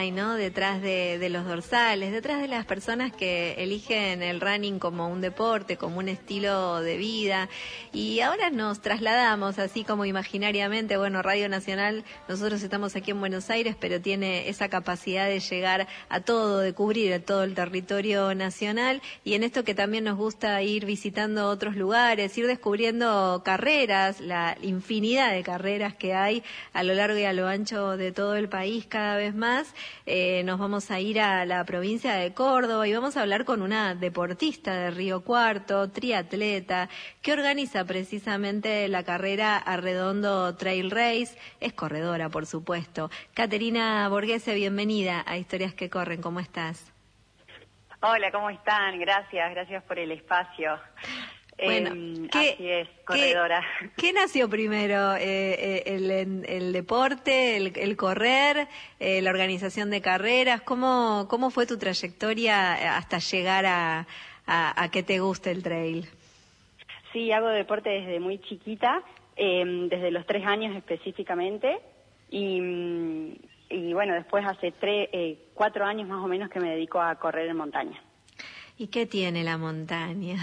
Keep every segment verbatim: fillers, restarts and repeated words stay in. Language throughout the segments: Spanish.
hay, ¿no? Detrás de, de los dorsales, detrás de las personas que eligen el running como un deporte, como un estilo de vida. Y ahora nos trasladamos, así como imaginariamente, bueno, Radio Nacional, nosotros estamos aquí en Buenos Aires, pero tiene esa capacidad de llegar a todo, de cubrir a todo el territorio nacional, y en esto que también nos gusta ir visitando otros lugares, ir descubriendo carreras, la infinidad de carreras que hay a lo largo y a lo ancho de todo el país cada vez más. Eh, nos vamos a ir a la provincia de Córdoba y vamos a hablar con una deportista de Río Cuarto, triatleta, que organiza precisamente la carrera Arredondo Trail Race. Es corredora, por supuesto. Caterina Borghese, bienvenida a Historias que Corren. ¿Cómo estás? Hola, ¿cómo están? Gracias, gracias por el espacio. Bueno, eh, ¿qué, así es, corredora. ¿qué, ¿qué nació primero? Eh, eh, el, el deporte, el, el correr, eh, la organización de carreras? ¿Cómo, cómo fue tu trayectoria hasta llegar a, a, a que te guste el trail? Sí, hago deporte desde muy chiquita, eh, desde los tres años específicamente, y, y bueno, después hace tres, eh, cuatro años más o menos que me dedico a correr en montaña. ¿Y qué tiene la montaña?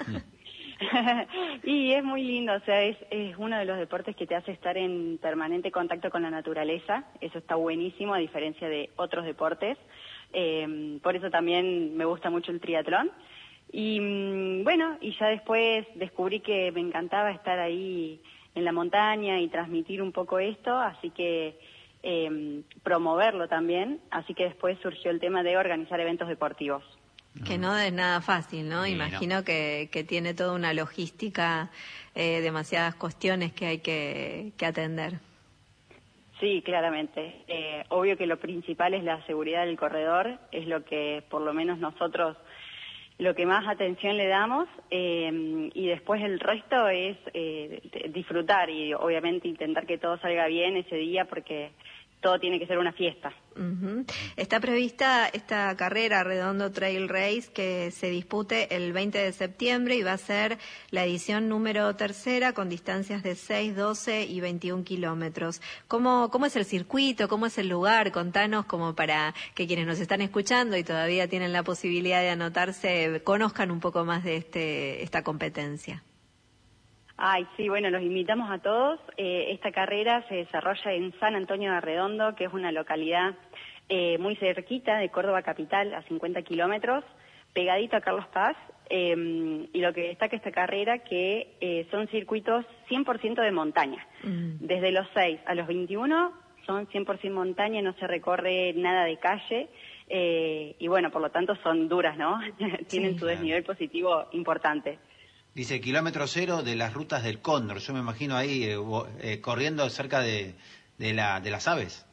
Y es muy lindo, o sea, es, es uno de los deportes que te hace estar en permanente contacto con la naturaleza. Eso está buenísimo, a diferencia de otros deportes. Eh, por eso también me gusta mucho el triatlón. Y bueno, y ya después descubrí que me encantaba estar ahí en la montaña y transmitir un poco esto, así que eh, promoverlo también. Así que después surgió el tema de organizar eventos deportivos. Que no es nada fácil, ¿no? Sí, Imagino no. que, que tiene toda una logística, eh, demasiadas cuestiones que hay que, que atender. Sí, claramente. Eh, obvio que lo principal es la seguridad del corredor, es lo que por lo menos nosotros, lo que más atención le damos, eh, y después el resto es eh, disfrutar y obviamente intentar que todo salga bien ese día, porque todo tiene que ser una fiesta. Uh-huh. Está prevista esta carrera Redondo Trail Race que se dispute el veinte de septiembre y va a ser la edición número tercera con distancias de seis, doce y veintiún kilómetros. ¿Cómo, cómo es el circuito? ¿Cómo es el lugar? Contanos, como para que quienes nos están escuchando y todavía tienen la posibilidad de anotarse, conozcan un poco más de este esta competencia. Ay, sí, bueno, los invitamos a todos. Eh, esta carrera se desarrolla en San Antonio de Arredondo, que es una localidad eh, muy cerquita de Córdoba capital, a cincuenta kilómetros, pegadito a Carlos Paz. Eh, y lo que destaca esta carrera que eh, son circuitos cien por ciento de montaña. Mm. Desde los seis a los veintiuno son cien por ciento montaña, no se recorre nada de calle. Eh, y bueno, por lo tanto son duras, ¿no? Tienen sí, su desnivel claro. positivo importante. Dice kilómetro cero de las rutas del Cóndor. Yo me imagino ahí eh, eh, corriendo cerca de, de, la, de las aves.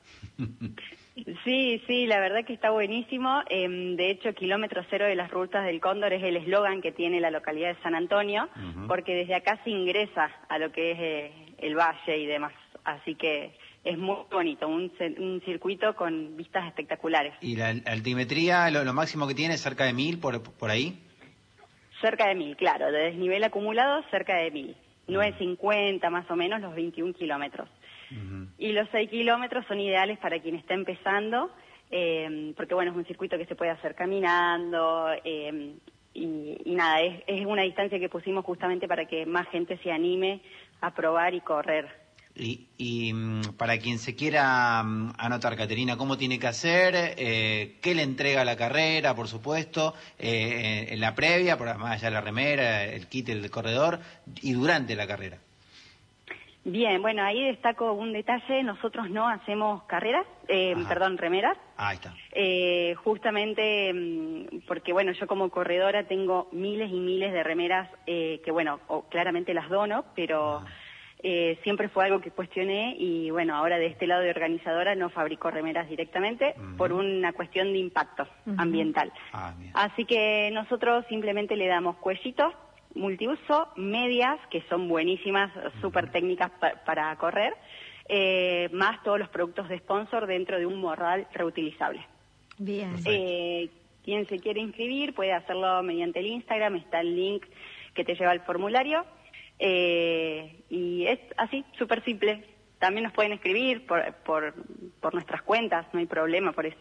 Sí, sí, la verdad que está buenísimo. Eh, de hecho, kilómetro cero de las rutas del Cóndor es el eslogan que tiene la localidad de San Antonio, uh-huh. porque desde acá se ingresa a lo que es eh, el valle y demás. Así que es muy bonito, un, un circuito con vistas espectaculares. ¿Y la altimetría, lo, lo máximo que tiene, cerca de mil por, por ahí? Cerca de mil, claro, de desnivel acumulado cerca de mil. nueve cincuenta más o menos los veintiún kilómetros. Uh-huh. Y los seis kilómetros son ideales para quien está empezando, eh, porque bueno, es un circuito que se puede hacer caminando, eh, y, y nada, es, es una distancia que pusimos justamente para que más gente se anime a probar y correr. Y, y para quien se quiera anotar, Caterina, ¿cómo tiene que hacer? Eh, ¿Qué le entrega la carrera, por supuesto? Eh, en la previa, por más allá de la remera, el kit del corredor, y durante la carrera. Bien, bueno, ahí destaco un detalle. Nosotros no hacemos carreras, eh, perdón, remeras. Ahí está. Eh, justamente porque, bueno, yo como corredora tengo miles y miles de remeras eh, que, bueno, o, claramente las dono, pero... Ah. Eh, siempre fue algo que cuestioné y bueno, ahora de este lado de organizadora no fabrico remeras directamente uh-huh. por una cuestión de impacto uh-huh. ambiental. Ah, Así que nosotros simplemente le damos cuellitos, multiuso, medias, que son buenísimas, uh-huh. súper técnicas pa- para correr, eh, más todos los productos de sponsor dentro de un morral reutilizable. Bien. Eh, quien se quiere inscribir puede hacerlo mediante el Instagram, está el link que te lleva al formulario. Eh, y es así, súper simple. También nos pueden escribir por, por, por nuestras cuentas, no hay problema por eso.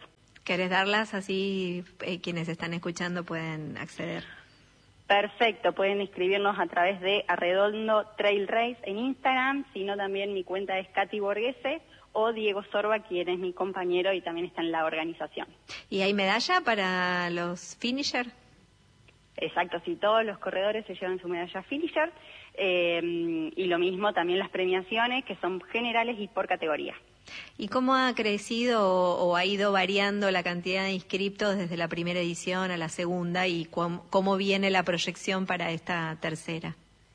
¿Querés darlas así eh, quienes están escuchando pueden acceder? Perfecto, pueden inscribirnos a través de Arredondo Trail Race en Instagram, sino también mi cuenta es Katy Borghese o Diego Sorba, quien es mi compañero y también está en la organización. ¿Y hay medalla para los finisher? Exacto, sí, todos los corredores se llevan su medalla finisher eh, y lo mismo también las premiaciones que son generales y por categoría. ¿Y cómo ha crecido o, o ha ido variando la cantidad de inscriptos desde la primera edición a la segunda y cómo, cómo viene la proyección para esta tercera?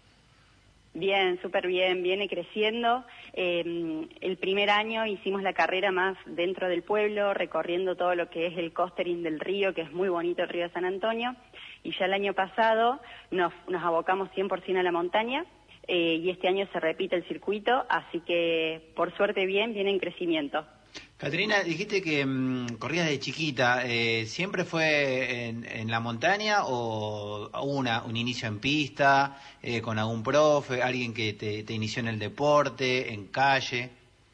Bien, súper bien, viene creciendo. Eh, el primer año hicimos la carrera más dentro del pueblo, recorriendo todo lo que es el costering del río, que es muy bonito el río de San Antonio, y ya el año pasado nos, nos abocamos cien por ciento a la montaña. Eh, y este año se repite el circuito, así que por suerte bien, viene en crecimiento. Caterina, dijiste que mmm, corrías de chiquita, eh, ¿siempre fue en, en la montaña o hubo una, un inicio en pista, eh, con algún profe, alguien que te, te inició en el deporte, en calle?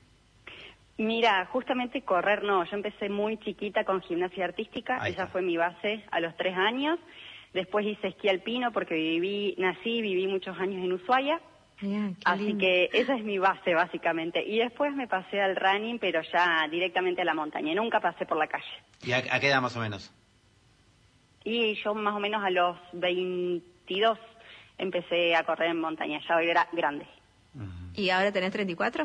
Mira, justamente correr no, yo empecé muy chiquita con gimnasia artística, esa fue mi base a los tres años. Después hice esquí alpino porque viví, nací y viví muchos años en Ushuaia. Bien, así lindo. que esa es mi base básicamente. Y después me pasé al running, pero ya directamente a la montaña. Nunca pasé por la calle. ¿Y a, a qué edad más o menos? Y yo más o menos a los veintidós empecé a correr en montaña, ya era grande. Uh-huh. ¿Y ahora tenés treinta y cuatro?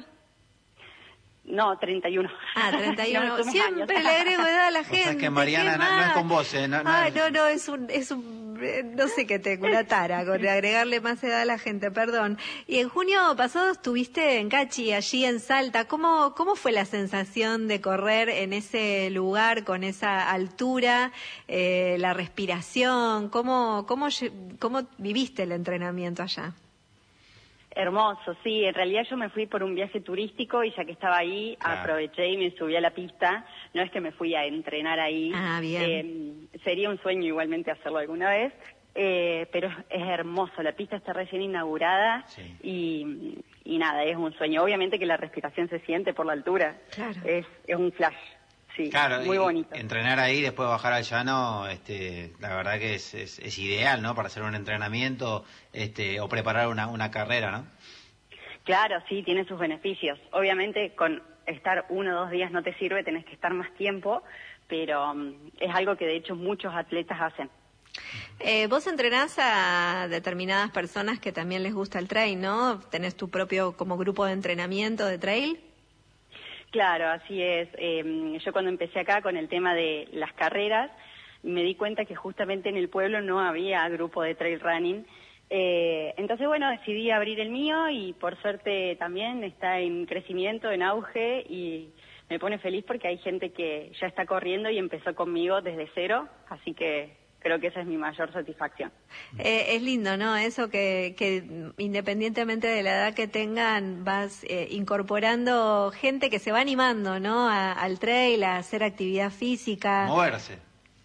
No, treinta y uno. Ah, treinta y uno. No, Siempre le agrego edad a la gente. O sea que Mariana no, no es con vos, ¿eh? No, no, ah, es... no, no, es un, es un, no sé qué tengo, una tara con agregarle más edad a la gente, perdón. Y en junio pasado estuviste en Cachi, allí en Salta. ¿Cómo, cómo fue la sensación de correr en ese lugar, con esa altura, eh, la respiración? ¿Cómo, cómo, cómo viviste el entrenamiento allá? Hermoso, sí. En realidad yo me fui por un viaje turístico y ya que estaba ahí, claro, aproveché y me subí a la pista. No es que me fui a entrenar ahí. Ah, bien. Eh, sería un sueño igualmente hacerlo alguna vez, eh, pero es hermoso. La pista está recién inaugurada, sí, y, y nada, es un sueño. Obviamente que la respiración se siente por la altura. Claro. Es, es un flash. Sí, claro, muy bonito. Entrenar ahí, después bajar al llano, este, la verdad que es, es, es ideal, ¿no? Para hacer un entrenamiento, este, o preparar una, una carrera, ¿no? Claro, sí, tiene sus beneficios. Obviamente, con estar uno o dos días no te sirve, tenés que estar más tiempo, pero um, es algo que de hecho muchos atletas hacen. Eh, vos entrenás a determinadas personas que también les gusta el trail, ¿no? ¿Tenés tu propio como grupo de entrenamiento de trail? Claro, así es. Eh, yo cuando empecé acá con el tema de las carreras, me di cuenta que justamente en el pueblo no había grupo de trail running. Eh, entonces, bueno, decidí abrir el mío y por suerte también está en crecimiento, en auge, y me pone feliz porque hay gente que ya está corriendo y empezó conmigo desde cero, así que creo que esa es mi mayor satisfacción. Eh, es lindo, ¿no? Eso que, que independientemente de la edad que tengan, vas eh, incorporando gente que se va animando, ¿no? A, al trail, a hacer actividad física. Moverse.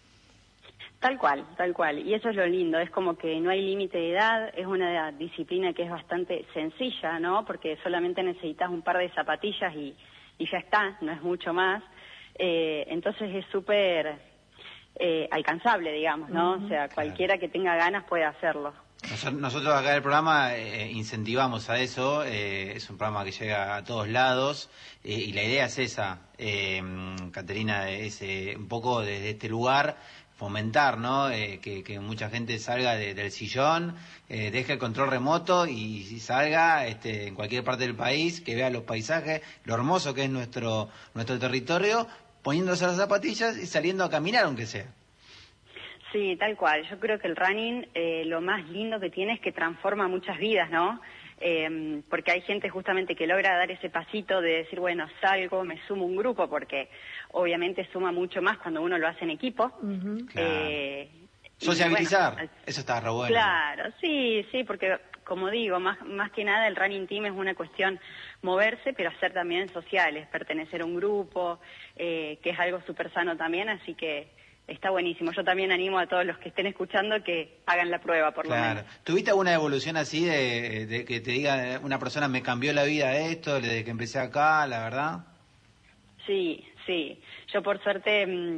Tal cual, tal cual. Y eso es lo lindo, es como que no hay límite de edad, es una disciplina que es bastante sencilla, ¿no? Porque solamente necesitas un par de zapatillas y, y ya está, no es mucho más. Eh, entonces es súper eh, alcanzable, digamos, ¿no? Uh-huh. O sea, cualquiera que tenga ganas puede hacerlo. Nosotros acá en el programa eh, incentivamos a eso, eh, es un programa que llega a todos lados, eh, y la idea es esa, eh, Caterina, es eh, un poco desde este lugar fomentar, ¿no? Eh, que, que mucha gente salga de, del sillón, eh, deje el control remoto y, y salga este, en cualquier parte del país, que vea los paisajes, lo hermoso que es nuestro nuestro territorio, poniéndose las zapatillas y saliendo a caminar aunque sea. Sí, tal cual. Yo creo que el running, eh, lo más lindo que tiene es que transforma muchas vidas, ¿no? Eh, porque hay gente justamente que logra dar ese pasito de decir, bueno, salgo, me sumo a un grupo, porque obviamente suma mucho más cuando uno lo hace en equipo. Uh-huh. eh, Sociabilizar, bueno, eso está re bueno. Claro, sí, sí, porque como digo, más, más que nada el running team es una cuestión moverse, pero hacer también sociales, pertenecer a un grupo, eh, que es algo súper sano también, así que está buenísimo. Yo también animo a todos los que estén escuchando que hagan la prueba, por claro. lo menos. ¿Tuviste alguna evolución así de, de que te diga una persona, me cambió la vida esto, desde que empecé acá, la verdad? Sí, sí. Yo por suerte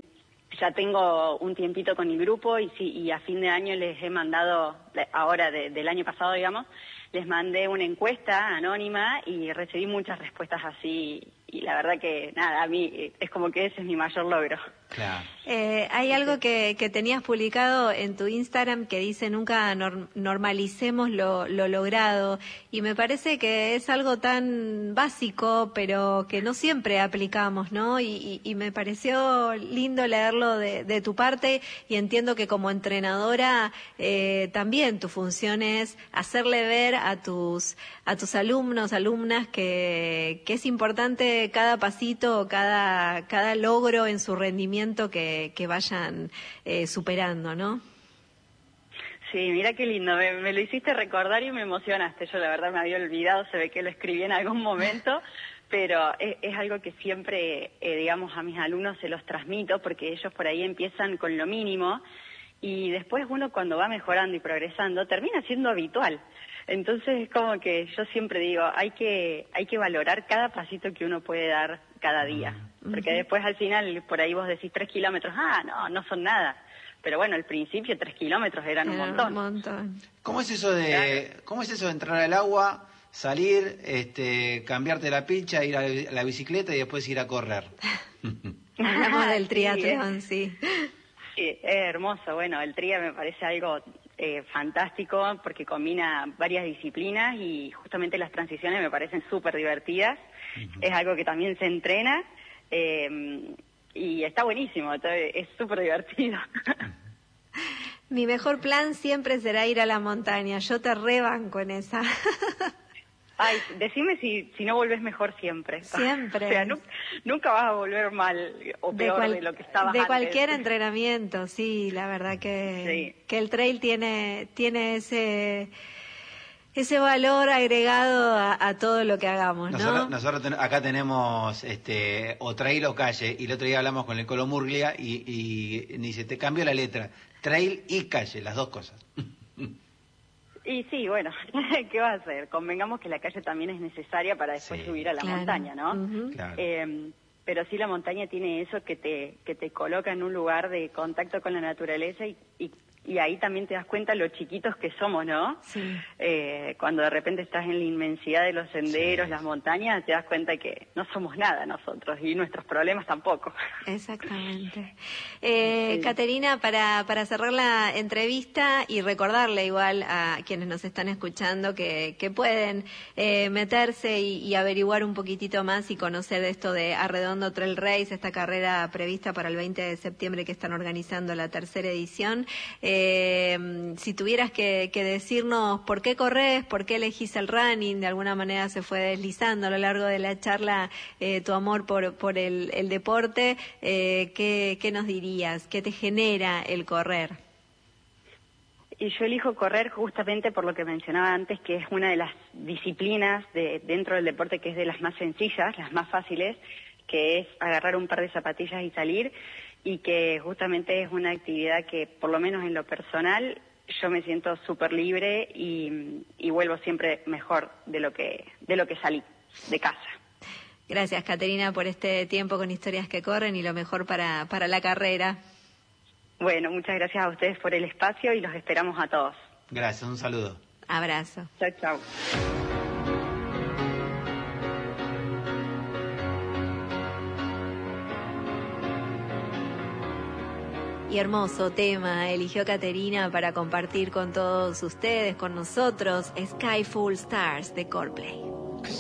ya tengo un tiempito con el grupo y sí, y a fin de año les he mandado, ahora de, del año pasado, digamos, les mandé una encuesta anónima y recibí muchas respuestas así, y la verdad que nada, a mí es como que ese es mi mayor logro. Claro. Eh, hay algo que, que tenías publicado en tu Instagram que dice nunca nor- normalicemos lo, lo logrado, y me parece que es algo tan básico pero que no siempre aplicamos, ¿no? Y, y, y me pareció lindo leerlo de, de tu parte, y entiendo que como entrenadora eh, también tu función es hacerle ver a tus a tus alumnos, alumnas que, que es importante cada pasito, cada cada logro en su rendimiento que, que vayan eh, superando, ¿no? Sí, mira qué lindo, me, me lo hiciste recordar y me emocionaste. Yo la verdad me había olvidado, se ve que lo escribí en algún momento, pero es, es algo que siempre, eh, digamos, a mis alumnos se los transmito, porque ellos por ahí empiezan con lo mínimo y después uno cuando va mejorando y progresando termina siendo habitual. Entonces es como que yo siempre digo, hay que hay que valorar cada pasito que uno puede dar cada día, porque uh-huh. después al final por ahí vos decís tres kilómetros, ah, no, no son nada. Pero bueno, al principio tres kilómetros eran un montón. un montón. ¿Cómo es eso de claro. cómo es eso de entrar al agua, salir, este, cambiarte la pilcha, ir a la bicicleta y después ir a correr? Hablamos del triatlón, sí. Sí, es hermoso. Bueno, el tria me parece algo eh, fantástico porque combina varias disciplinas y justamente las transiciones me parecen súper divertidas. Uh-huh. Es algo que también se entrena eh, y está buenísimo, es súper divertido. Mi mejor plan siempre será ir a la montaña, yo te rebanco en esa. Ay, decime si, si no volvés mejor siempre. Siempre. O sea, nu- nunca vas a volver mal o peor de, cual, de lo que estabas de antes. cualquier entrenamiento, sí, la verdad que, sí. que el trail tiene, tiene ese, ese valor agregado a, a todo lo que hagamos, ¿no? Nosotros, nosotros ten, acá tenemos este, o trail o calle, y el otro día hablamos con el Colo Murglia y, y, y dice, te cambio la letra, trail y calle, las dos cosas. Y sí, bueno, ¿qué va a hacer? Convengamos que la calle también es necesaria para después sí. subir a la claro. montaña, ¿no? Uh-huh. Claro. Eh, pero sí la montaña tiene eso que te que te coloca en un lugar de contacto con la naturaleza y, y, y ahí también te das cuenta lo chiquitos que somos, ¿no? Sí. Eh, cuando de repente estás en la inmensidad de los senderos, sí. las montañas, te das cuenta que no somos nada nosotros y nuestros problemas tampoco. Exactamente. Eh, sí. Caterina, para, para cerrar la entrevista y recordarle igual a quienes nos están escuchando que, que pueden eh, meterse y, y averiguar un poquitito más y conocer esto de Arredondo Trail Race, esta carrera prevista para el veinte de septiembre que están organizando la tercera edición. Eh, si tuvieras que, que decirnos por qué corres, por qué elegís el running, de alguna manera se fue deslizando a lo largo de la charla eh, tu amor por, por el, el deporte, eh, ¿qué, ¿qué nos dirías? ¿Qué te genera el correr? Y yo elijo correr justamente por lo que mencionaba antes, que es una de las disciplinas de, dentro del deporte que es de las más sencillas, las más fáciles, que es agarrar un par de zapatillas y salir, y que justamente es una actividad que, por lo menos en lo personal, yo me siento súper libre y, y vuelvo siempre mejor de lo que de lo que salí de casa. Gracias, Caterina, por este tiempo con Historias que Corren y lo mejor para, para la carrera. Bueno, muchas gracias a ustedes por el espacio y los esperamos a todos. Gracias, un saludo. Abrazo. Chao, chao. Y hermoso tema eligió Caterina para compartir con todos ustedes, con nosotros, Sky Full Stars de Coldplay.